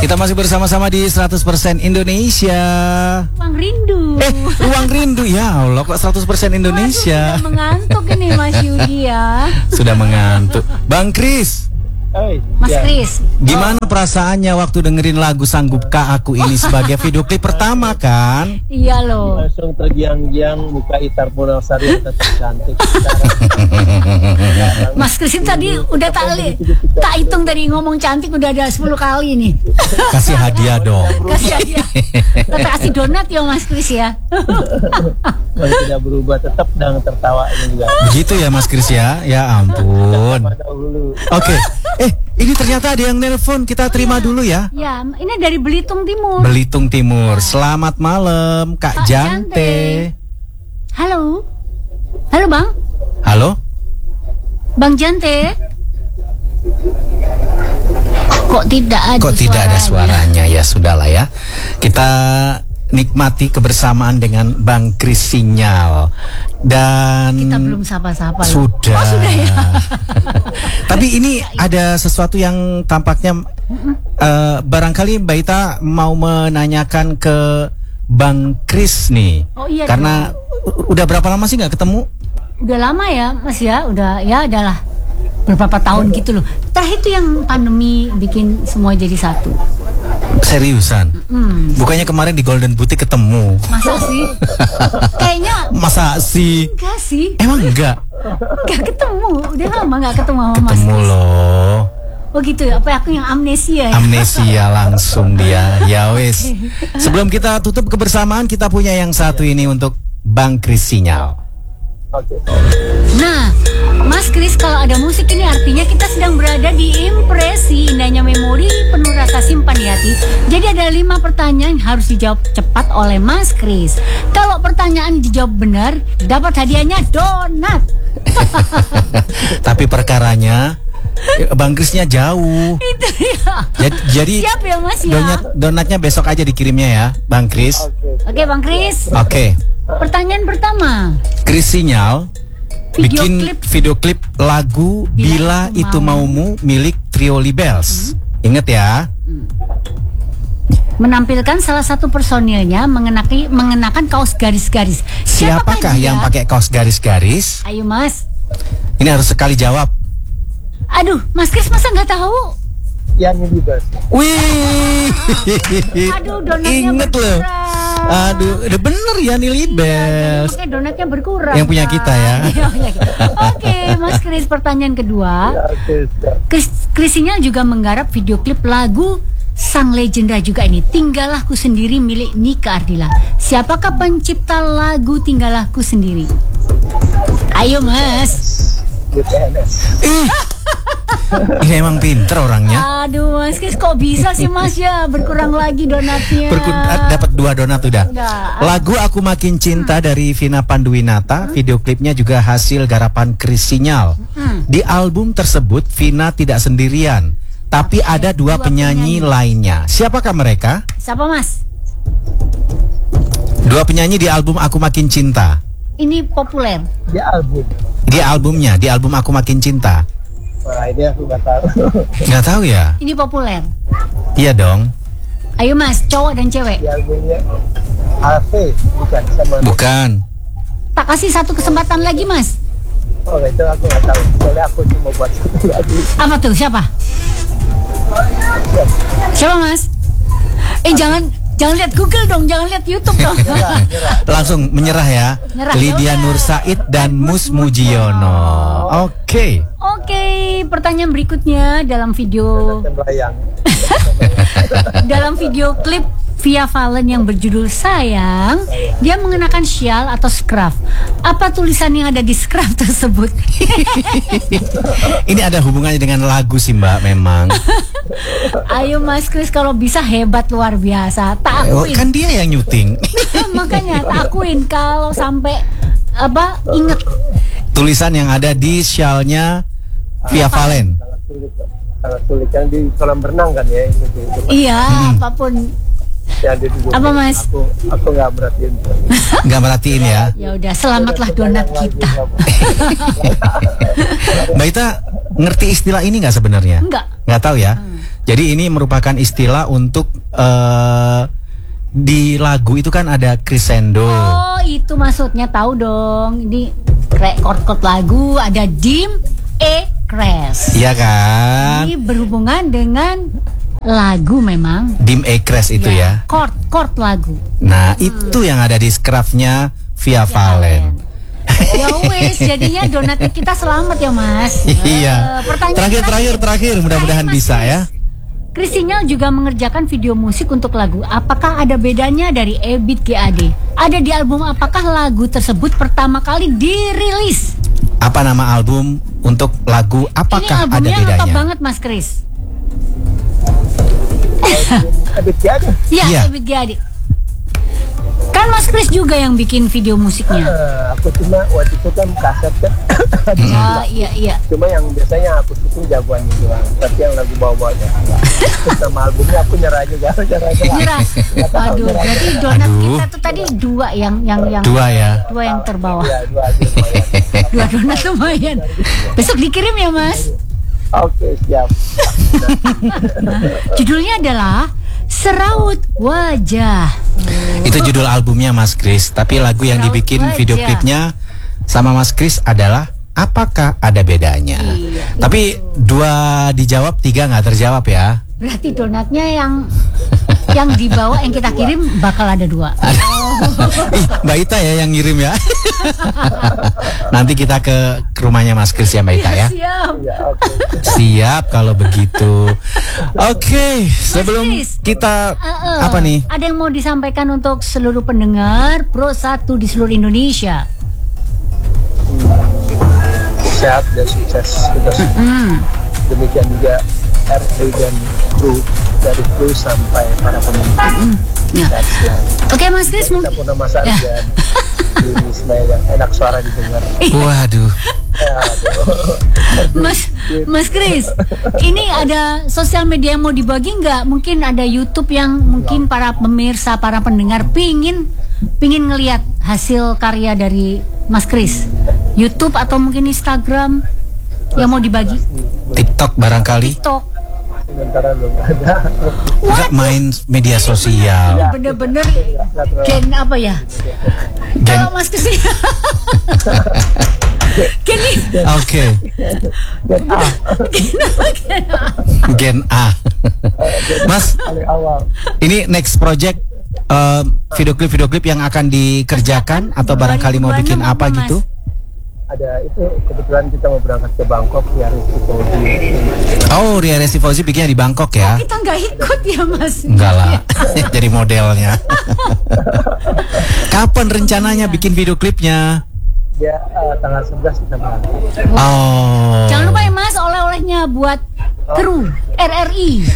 Kita masih bersama-sama di 100% Indonesia. Ruang rindu. Ruang rindu, ya Allah, kok 100% Indonesia. Waduh, sudah mengantuk ini Mas Yudi ya. Sudah mengantuk. Bang Kris. Mas Kris, Gimana perasaannya waktu dengerin lagu Sanggupkah Aku ini sebagai video klip pertama kan? iya loh. Langsung tergiang-giang muka Itar Punawsari yang tetap cantik. Mas Kris tadi udah tak hitung tadi ngomong cantik udah ada 10 kali nih. Kasih hadiah dong. Kasih aja. Kita kasih donat ya Mas Kris ya. Kalau tidak berubah tetap dengan tertawanya juga. Begitu ya Mas Kris ya? Ya ampun. Pada dulu. Oke. Ini ternyata ada yang nelpon. Kita terima dulu ya. Ya, ini dari Belitung Timur. Belitung Timur. Selamat malam Kak Jante. Halo. Halo Bang. Halo. Bang Jante. Kok tidak ada Kok tidak ada suaranya? Ya sudahlah ya. Kita nikmati kebersamaan dengan Bang Kris Sinyal. Dan kita belum sapa-sapa loh. Sudah. Oh, sudah ya. Tapi ini ada sesuatu yang tampaknya barangkali Mbak Ita mau menanyakan ke Bang Kris nih. Oh iya. Karena udah berapa lama sih nggak ketemu? Udah lama ya Mas ya. Udah ya adalah beberapa tahun gitu loh. Terakhir itu yang pandemi bikin semua jadi satu. Seriusan? Bukannya kemarin di Golden Boutique ketemu? Masa sih? Kayaknya Masa sih? enggak sih. Emang enggak? Enggak ketemu. Udah lama enggak ketemu sama Mas. Ketemu loh. Oh gitu ya. Apa aku yang amnesia ya? Amnesia langsung dia. Ya wes. Sebelum kita tutup kebersamaan, kita punya yang satu ini untuk Bang Kris Sinyal. Oke. Nah, Mas Kris, kalau ada musik ini artinya kita sedang berada di impresi indahnya memori penuh rasa simpan di hati. Jadi ada 5 pertanyaan yang harus dijawab cepat oleh Mas Kris. Kalau pertanyaan dijawab benar, dapat hadiahnya donat. Tapi perkaranya Bang Krisnya jauh. Itu ya. Jadi Siap ya Mas ya. donatnya besok aja dikirimnya ya, Bang Kris. Oke Bang Kris. Oke. Pertanyaan pertama. Kris Sinyal bikin video klip lagu Bila Itu Maumu milik Trio Libels. Ingat ya. Menampilkan salah satu personilnya mengenakan kaos garis-garis. Siapakah yang pakai kaos garis-garis? Ayo Mas. Ini harus sekali jawab. Aduh, Mas Kris masa nggak tahu? Yang Libels. Wih. Aduh, donatnya Ingat loh. berkurang. Aduh, udah bener ya nih Libels. Oke, donatnya berkurang. Yang punya kita ya. Oke, Mas Kris, pertanyaan kedua. Kris Sinyal juga menggarap video klip lagu sang legenda juga ini, Tinggallah Ku Sendiri milik Nika Ardila. Siapakah pencipta lagu Tinggallah Ku Sendiri? Ayo Mas. Ini emang pinter orangnya. Aduh Mas Kris, kok bisa sih Mas ya? Berkurang lagi donatnya. Dapat 2 donat udah. Lagu Aku Makin Cinta dari Vina Panduwinata, video klipnya juga hasil garapan Kris Sinyal. Di album tersebut Vina tidak sendirian, tapi ada 2 penyanyi lainnya. Siapakah mereka? Siapa Mas? 2 penyanyi di album Aku Makin Cinta. Ini populer. Di album. Di albumnya, di album Aku Makin Cinta. Nah ini aku nggak tahu. Nggak tahu ya? Ini populer. Iya dong. Ayo Mas, cowok dan cewek. Di albumnya Alve bukan sama. Bukan. Tak kasih satu kesempatan lagi Mas. Oh itu aku nggak tahu. Soalnya aku cuma buat satu lagu. Apa tuh? Siapa? Siapa Mas? Jangan lihat Google dong, jangan lihat YouTube dong. Langsung menyerah ya. Nyerah. Lydia Nur Said dan Mus Mujiono. Oke. Oke, pertanyaan berikutnya dalam video klip Via Valen yang berjudul Sayang, dia mengenakan syal atau scarf. Apa tulisan yang ada di scarf tersebut? Ini ada hubungannya dengan lagu sih Mbak memang. Ayo Mas Kris, kalau bisa hebat luar biasa. Tak akuin. Kan dia yang nyuting. Makanya tak akuin kalau sampai inget Tulisan yang ada di syalnya Via Valen. Sangat sulit kan di kolam renang kan ya itu. Iya, apapun. Apa Mas? Aku nggak merhatiin. Nggak merhatiin ya. Ya udah, selamatlah donat kita. Mbak Ita ngerti istilah ini nggak sebenarnya? Nggak tahu ya. Jadi ini merupakan istilah untuk di lagu itu kan ada crescendo. Oh, itu maksudnya, tahu dong. Ini chord lagu ada dim, E, crash. Iya kan? Ini berhubungan dengan lagu memang. Dim E crash itu ya. Chord lagu. Nah, itu yang ada di scruffnya Via Valen. Ya wes, jadinya donatnya kita selamat ya Mas. Iya. Pertanyaan Terakhir, mudah-mudahan Mas bisa Chris. ya. Chris Sinyal juga mengerjakan video musik untuk lagu. Apakah ada bedanya dari Ebit GAD? Ada di album apakah lagu tersebut pertama kali dirilis? Apa nama album untuk lagu? Apakah Ini ada albumnya bedanya? lengkap banget Mas Chris. Ebit GAD. Iya, Iya. Ebit GAD. Kan Mas Chris juga yang bikin video musiknya. Aku cuma waktu itu kan kaset kan. Oh, iya. Cuma yang biasanya aku syuting jagoannya doang. Tapi yang lagu bawa-bawanya enggak. Terus nama albumnya aku nyerah juga. Nyerah. Aduh, berarti donat Aduh. kita tuh tadi dua yang Dua ya. dua yang terbawah. Ya, dua lumayan. Dua donat lumayan. Besok dikirim ya Mas. Oke, siap. Judulnya adalah Seraut Wajah. Itu judul albumnya Mas Chris. Tapi lagu yang Seraut dibikin Wajah. video klipnya sama Mas Chris adalah Apakah Ada Bedanya. Iya, Tapi 2 dijawab, 3 nggak terjawab ya. Berarti donatnya yang dibawa yang kita kirim bakal ada 2. Ih, Mbak Ita ya yang ngirim ya. Nanti kita ke rumahnya Mas Chris ya Mbak Ita ya. Siap. Ya, oke. Siap kalau begitu. Oke, sebelum Chris, kita apa nih? Ada yang mau disampaikan untuk seluruh pendengar Pro 1 di seluruh Indonesia? Sehat dan sukses kita semua. Demikian juga RA dan kru, dari kru sampai para pemimpin. Ya. Oke Mas Chris, Kita pun nama Sari dan Yuni Ismail yang enak suara didengar. Waduh. Mas Chris, ini ada sosial media yang mau dibagi nggak? Mungkin ada YouTube yang mungkin para pemirsa, para pendengar pingin ngelihat hasil karya dari Mas Chris. YouTube atau mungkin Instagram yang mau dibagi? TikTok barangkali. TikTok. Sementara belum ada. Nggak main media sosial. Bener-bener gen apa ya? Gen. Kalau Mas Chris gen Oke. Gen A. Mas, Paling awal. ini next project video klip yang akan dikerjakan atau barangkali mau bikin 2026 apa Mas? gitu? Ada itu kebetulan kita mau berangkat ke Bangkok ya, Rizky Fauzi. Oh, Ria Resti Fauzi bikinnya di Bangkok ya? Kita nggak ikut ya Mas? Enggak lah, jadi modelnya. Kapan rencananya bikin video klipnya? Dia tanggal 11 kita berangkat. Oh. Jangan lupa ya Mas, oleh-olehnya buat kru RRI.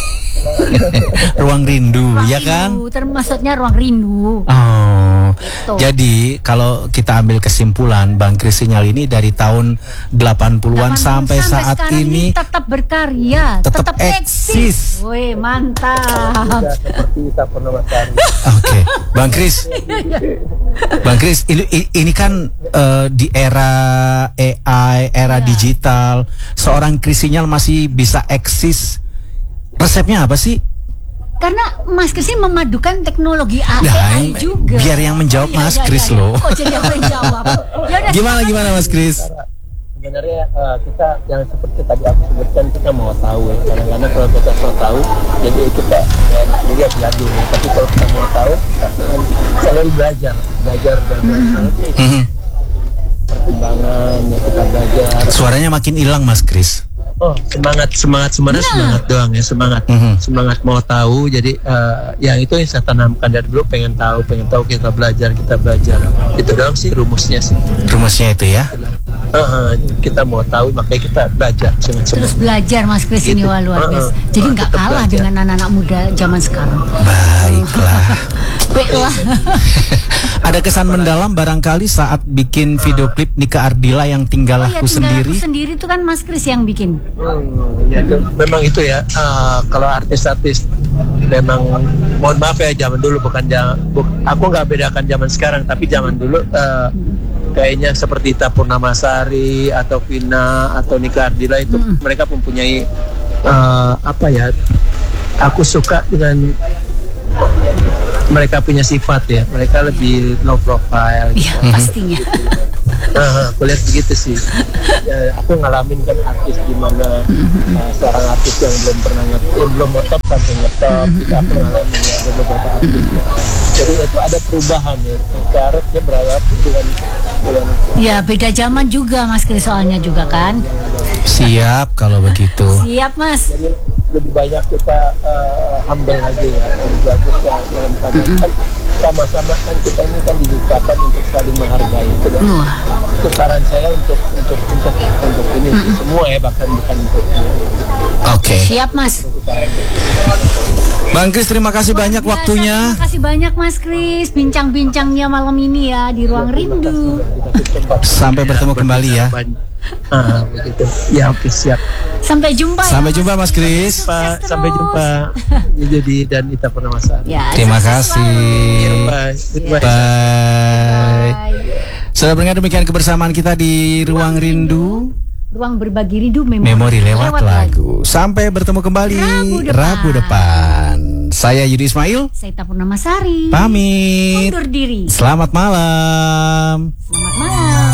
Ruang Rindu, ya kan? Termasuknya Ruang Rindu. Oh. Gitu. Jadi kalau kita ambil kesimpulan, Bang Chris Sinyal ini dari tahun 80-an sampai saat sekarang ini tetap berkarya, tetap tetap eksis. Wih, mantap. Ya, seperti kita pernah Sari. Oke, Bang Chris, ini kan di era AI, era digital, seorang Chris Sinyal masih bisa eksis. Resepnya apa sih? Karena Mas Chris ini memadukan teknologi AI Nah, juga. biar yang menjawab Mas Chris loh. Kok jadi aku yang jawab? Yaudah, Gimana Mas Chris? Sebenarnya kita yang seperti tadi aku sebutkan, kita mau tahu ya. Kadang-kadang kalau kita mau tahu, jadi kita jadi belajar. Tapi kalau kita mau tahu, selalu belajar perkembangan ya, kita belajar. Suaranya makin hilang Mas Chris. Oh, semangat doang ya, semangat mau tahu. Jadi ya itu yang saya tanamkan dari dulu, pengen tahu kita belajar itu doang sih rumusnya sih. Rumusnya itu ya. Kita mau tahu, makanya kita belajar terus belajar Mas Chris ini Gitu. luar biasa. Jadi nggak Tetap kalah belajar. dengan anak-anak muda zaman sekarang. Baiklah. Baiklah. Ada kesan mendalam barangkali saat bikin video klip Nika Ardila yang Tinggal Oh ya, Aku Sendiri. Aku Sendiri itu kan Mas Chris yang bikin. Ya, memang itu ya. Kalau artis-artis memang, mohon maaf ya, zaman dulu aku nggak bedakan zaman sekarang, tapi zaman dulu kayaknya seperti Ita Purnamasari atau Vina atau Nika Ardila itu mereka mempunyai apa ya? Aku suka dengan mereka punya sifat ya. Mereka lebih low profile. Iya, pastinya. Aku lihat begitu sih. Ya, aku ngalamin kan artis di mana seorang artis yang belum pernah belum ngetop sampai ngetop. Aku ngalamin ya, ada beberapa artis. Jadi itu ada perubahan ya. Karet dia berharap dengan Ya, beda zaman juga Mas Kris soalnya juga kan. Siap kalau begitu. Siap Mas. jadi lebih banyak kita humble aja ya, lebih bagus ya dalam keadaan kan sama-sama kan kita ini kan diciptakan untuk saling menghargai itu kan. Itu saran saya untuk ini semua ya, bahkan bukan untuk Oke. Siap Mas. Bang Kris, terima kasih banyak waktunya. Terima kasih banyak Mas Kris, bincang-bincangnya malam ini ya di Ruang Rindu. Sampai bertemu kembali ya. Begitu. Ya, oke, siap. Sampai jumpa. Sampai jumpa Mas Kris. Sukses Sampai terus. jumpa. Jadi dan Ita Purnamasari. Ya, Terima sukses kasih. selalu. Bye. Goodbye. Bye. Bye. Sudah pendengar, demikian kebersamaan kita di Ruang Rindu. Ruang berbagi rindu Memori lewat lagu. Sampai bertemu kembali Rabu depan. Saya Yudi Ismail. Saya Ita Purnamasari. Pamit. Undur diri. Selamat malam. Selamat malam.